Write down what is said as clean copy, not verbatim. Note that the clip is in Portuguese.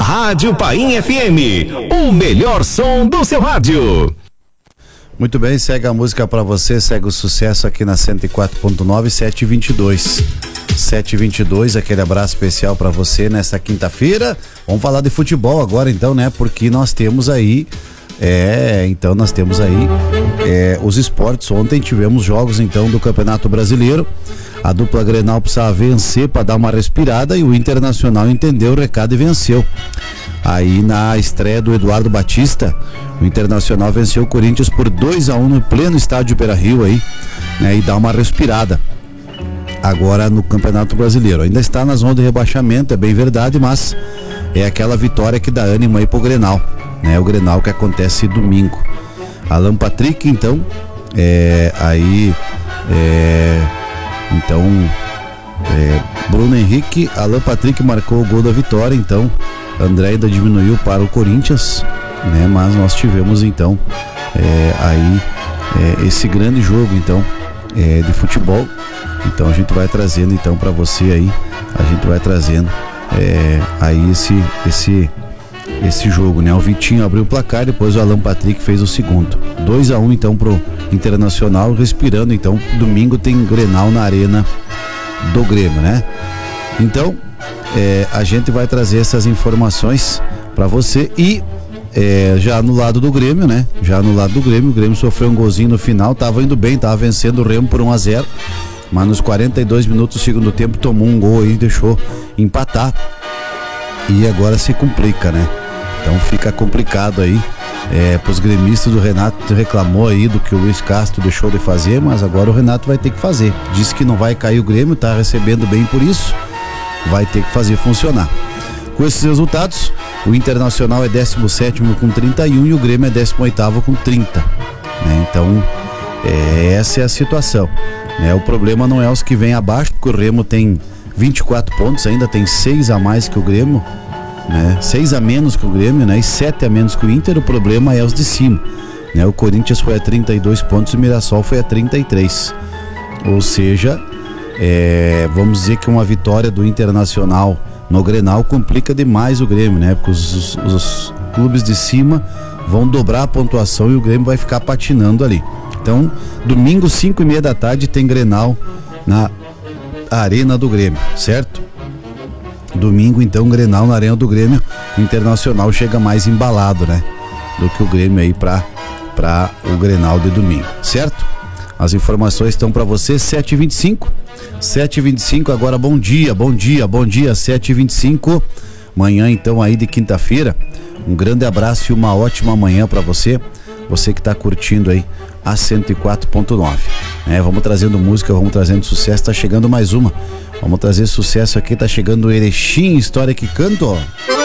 Rádio Paim FM, o melhor som do seu rádio. Muito bem, segue a música pra você, segue o sucesso aqui na 104.9, 722, aquele abraço especial pra você nessa quinta-feira. Vamos falar de futebol agora então, né? Porque nós temos aí os esportes. Ontem tivemos jogos então do Campeonato Brasileiro. A dupla Grenal precisava vencer para dar uma respirada e o Internacional entendeu o recado e venceu. Aí na estreia do Eduardo Batista, o Internacional venceu o Corinthians por 2-1 no pleno estádio Beira-Rio aí, né, e dá uma respirada. Agora no Campeonato Brasileiro, ainda está na zona de rebaixamento, é bem verdade, mas é aquela vitória que dá ânimo aí pro Grenal, né? O Grenal que acontece domingo. Alan Patrick, então, Bruno Henrique, Alan Patrick marcou o gol da vitória, então André ainda diminuiu para o Corinthians, né? Mas nós tivemos então esse grande jogo então de futebol. Então a gente vai trazendo então para você aí, aí esse jogo, né? O Vitinho abriu o placar, depois o Alan Patrick fez o segundo. 2-1 então pro Internacional, respirando. Então domingo tem Grenal na Arena do Grêmio, né? Então a gente vai trazer essas informações para você e já no lado do Grêmio, né? O Grêmio sofreu um golzinho no final, tava indo bem, tava vencendo o Remo por 1-0, mas nos 42 minutos do segundo tempo tomou um gol aí, deixou empatar e agora se complica, né? Então fica complicado aí pros gremistas. O Renato reclamou aí do que o Luiz Castro deixou de fazer, mas agora o Renato vai ter que fazer. Disse que não vai cair o Grêmio, tá recebendo bem por isso, vai ter que fazer funcionar. Com esses resultados, o Internacional é 17º com 31 e o Grêmio é 18º com 30, né? Então essa é a situação, né? O problema não é os que vêm abaixo, porque o Remo tem 24 pontos, ainda tem 6 a mais que o Grêmio, né? 6 a menos que o Grêmio, né? E 7 a menos que o Inter. O problema é os de cima, né? O Corinthians foi a 32 pontos e o Mirassol foi a 33, ou seja, vamos dizer que uma vitória do Internacional no Grenal complica demais o Grêmio, né? Porque os clubes de cima vão dobrar a pontuação e o Grêmio vai ficar patinando ali. Então, domingo 5:30 da tarde tem Grenal na Arena do Grêmio, certo? Domingo então Grenal na Arena do Grêmio. O Internacional chega mais embalado, né? Do que o Grêmio aí pra o Grenal de domingo, certo? As informações estão para você, 7h25 agora. Bom dia, 7h25, manhã então aí de quinta-feira. Um grande abraço e uma ótima manhã para você que tá curtindo aí a 104.9, né? Vamos trazendo música, vamos trazendo sucesso. Tá chegando mais uma, vamos trazer sucesso aqui. Tá chegando o Erechim, História que Canto, ó.